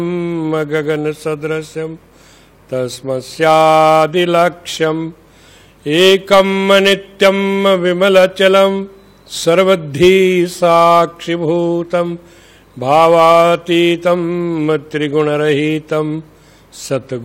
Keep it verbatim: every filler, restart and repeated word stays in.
गगन सदृशम तस्मस्यादिलक्ष्यम एकम नित्यम विमलचलम सर्वद्धि साक्षिभूतम भावातीतम त्रिगुणरहितम सत